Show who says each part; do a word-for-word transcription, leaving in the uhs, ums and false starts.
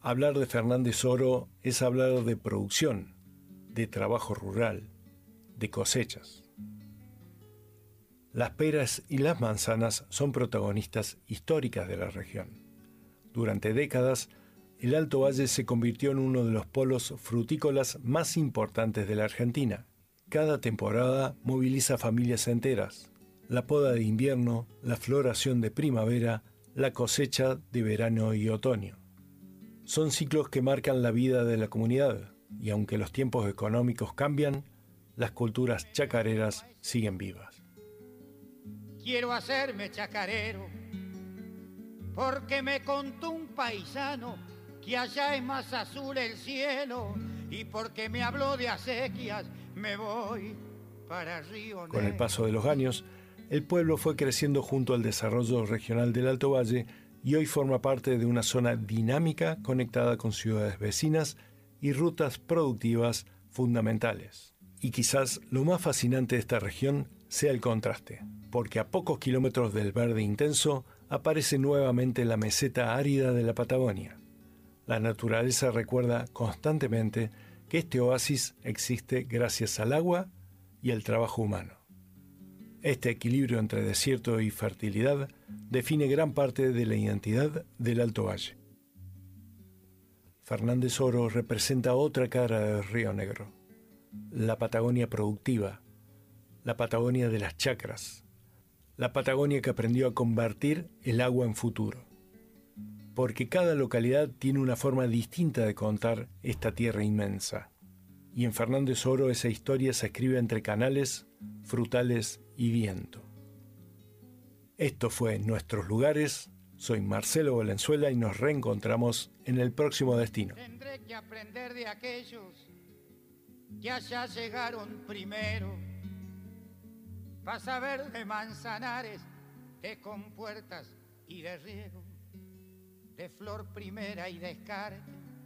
Speaker 1: Hablar de Fernández Oro es hablar de producción, de trabajo rural, de cosechas. Las peras y las manzanas son protagonistas históricas de la región. Durante décadas, el Alto Valle se convirtió en uno de los polos frutícolas más importantes de la Argentina. Cada temporada moviliza familias enteras. La poda de invierno, la floración de primavera, la cosecha de verano y otoño. Son ciclos que marcan la vida de la comunidad, y aunque los tiempos económicos cambian, las culturas chacareras siguen vivas.
Speaker 2: Quiero hacerme chacarero, porque me contó un paisano que allá es más azul el cielo, y porque me habló de acequias, me voy para Río Negro.
Speaker 1: Con el paso de los años, el pueblo fue creciendo junto al desarrollo regional del Alto Valle y hoy forma parte de una zona dinámica conectada con ciudades vecinas y rutas productivas fundamentales. Y quizás lo más fascinante de esta región sea el contraste, porque a pocos kilómetros del verde intenso aparece nuevamente la meseta árida de la Patagonia. La naturaleza recuerda constantemente que este oasis existe gracias al agua y al trabajo humano. Este equilibrio entre desierto y fertilidad define gran parte de la identidad del Alto Valle. Fernández Oro representa otra cara del Río Negro, la Patagonia productiva, la Patagonia de las chacras, la Patagonia que aprendió a convertir el agua en futuro. Porque cada localidad tiene una forma distinta de contar esta tierra inmensa. Y en Fernández Oro esa historia se escribe entre canales, frutales y viento. Esto fue Nuestros Lugares. Soy Marcelo Valenzuela y nos reencontramos en el próximo destino.
Speaker 2: Tendré que aprender de aquellos que allá llegaron primero, para saber de Manzanares, de compuertas y de riego, de flor primera y de escarte,